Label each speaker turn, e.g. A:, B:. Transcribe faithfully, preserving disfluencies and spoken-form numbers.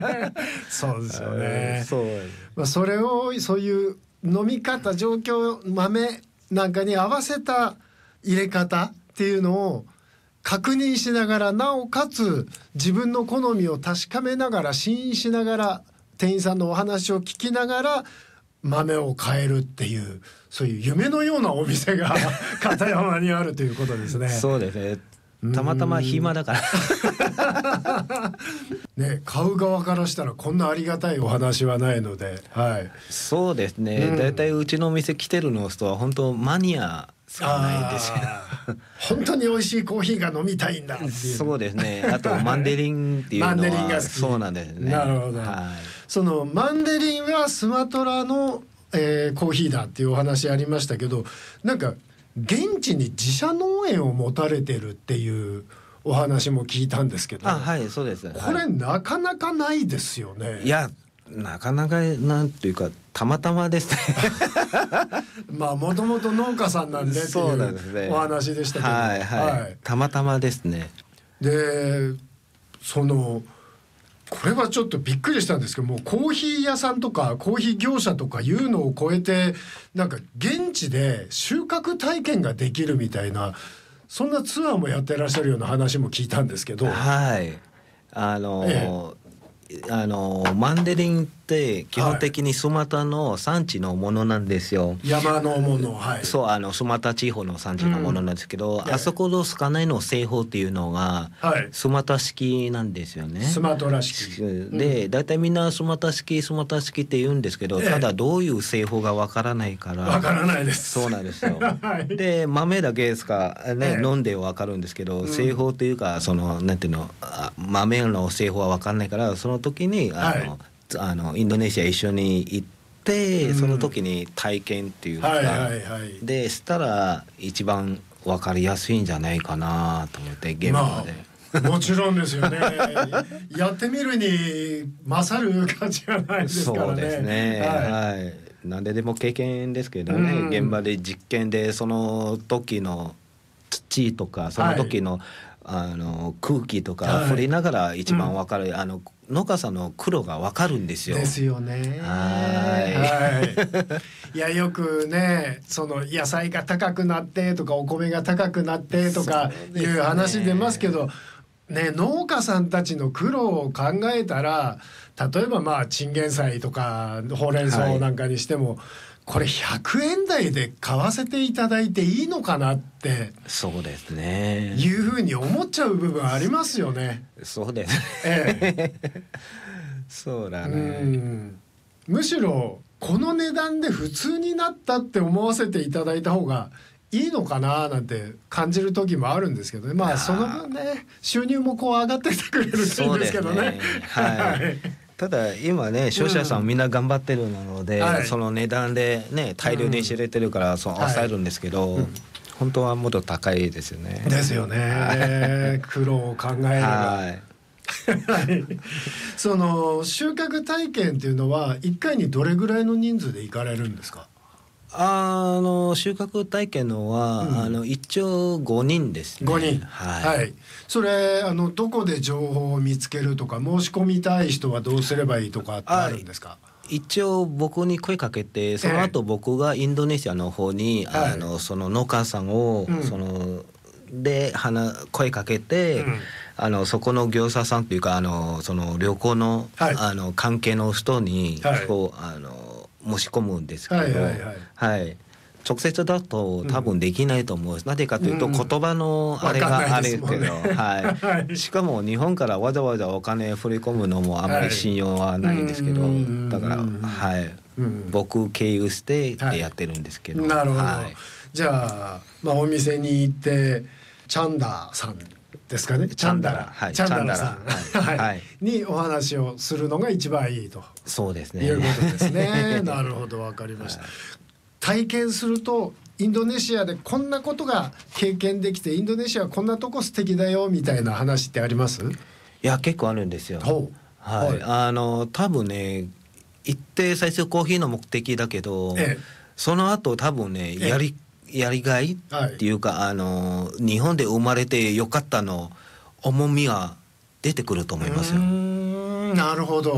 A: そうですよね。
B: そう、
A: まあ、それをそういう飲み方状況豆なんかに合わせた入れ方っていうのを確認しながら、なおかつ自分の好みを確かめながら試飲しながら店員さんのお話を聞きながら豆を変えるっていう、そういう夢のようなお店が片山にあるということですね。
B: そうですね。たまたま暇だから
A: ね、買う側からしたらこんなありがたいお話はないので、はい、
B: そうですね、うん、だいたいうちのお店来てるの人は本当マニアしかないですよ
A: 本当に美味しいコーヒーが飲みたいんだっていう。
B: そうですね。あとマンデリンっていうのはマンデリンが好き。そうなんですね。
A: なるほど、はい、そのマンデリンはスマトラの、えー、コーヒーだっていうお話ありましたけど、なんか現地に自社農園を持たれてるっていうお話も聞いたんですけど。
B: あ、はい、そうです。
A: これ、はい、なかなかないですよね。
B: いや、なかなかなんていうかたまたまですね
A: まあもともと農家さんなんでっていうお話でしたけど、
B: はいはいはい、たまたまですね。
A: でそのこれはちょっとびっくりしたんですけども、コーヒー屋さんとかコーヒー業者とかいうのを超えてなんか現地で収穫体験ができるみたいな、そんなツアーもやってらっしゃるような話も聞いたんですけど。
B: はい、あのーええあのマンデリンって基本的にスマトラの産地のものなんですよ。
A: 山のもの、はい、
B: そう、あのスマトラ地方の産地のものなんですけど、うん、あそこの魚の製法っていうのがスマトラ式なんですよね。
A: スマトラ式
B: で、だいたいみんなスマトラ式スマトラ式って言うんですけど、ただどういう製法がわからないから
A: わからないです。
B: そうなんですよ、はい、で豆だけですかね、飲んでわかるんですけど、製法というかそのなんていうの、豆の製法はわかんないから、その時にあの、はい、あのインドネシア一緒に行って、うん、その時に体験っていうか、はいはいはい、でしたら一番分かりやすいんじゃないかなと思って現場で、
A: まあ、もちろんですよねやってみるに勝る価値がないですからね。
B: そうですね、はい、はい、なんででも経験ですけどね、うん、現場で実験でその時の土とかその時の、はい、あの空気とか振りながら一番分かる、はい、あの農家さんの苦労が分かるんですよ。
A: ですよね。
B: はい、
A: はい、いやよくね、その野菜が高くなってとかお米が高くなってとかいう話出ますけどね、農家さんたちの苦労を考えたら、例えばまあチンゲン菜とかほうれん草なんかにしても、はい、これひゃくえん台で買わせていただいていいのかなって
B: そうですね
A: いうふうに思っちゃう部分ありますよね。
B: そうですね、
A: ええ、
B: そうだね。
A: うん、むしろこの値段で普通になったって思わせていただいた方がいいのかななんて感じる時もあるんですけどね。まあその分ね収入もこう上がってきてくれるといいんですけどね。
B: はい、ただ今ね消費者さんみんな頑張ってるので、うん、その値段でね大量に知れてるからそう抑えるんですけど、はい、うん、本当はもっと高いですよね。
A: ですよね苦労を考えれば、はいその収穫体験っていうのはいっかいにどれぐらいの人数で行かれるんですか？
B: あの収穫体験のは、うん、あの一応ごにんですね。
A: ごにん、はい、はい、それあのどこで情報を見つけるとか申し込みたい人はどうすればいいとかってあるんですか？
B: 一応僕に声かけてその後僕がインドネシアの方に、ええ、あのその農家さんを、うん、そので声かけて、うん、あのそこの業者さんというかあのその旅行の、はい、あの関係の人に、はい、こうあの申し込むんですけど、はいはいはいはい、直接だと多分できないと思う、うん、なぜかというと言葉のあれがあるけど、うんはい、しかも日本からわざわざお金振り込むのもあまり信用はないんですけど、はい、だから、はい、うん、僕経由してやってるんですけど、
A: はい、なるほど、はい、じゃあ、まあ、お店に行ってチャンダーさんですかね、チャンダラ、はい、チャンダラさん、はいはい、にお話をするのが一番いいと
B: そうですね
A: いうことですねなるほど、分かりました、はい、体験するとインドネシアでこんなことが経験できてインドネシアはこんなとこ素敵だよみたいな話ってあります？
B: いや結構あるんですよ、はいはい、あの多分ね行って最初コーヒーの目的だけど、ええ、その後多分ねやり、ええやりがいっていうか、はい、あの日本で生まれてよかったの重みは出てくると思いますよ。
A: うーん、なるほど。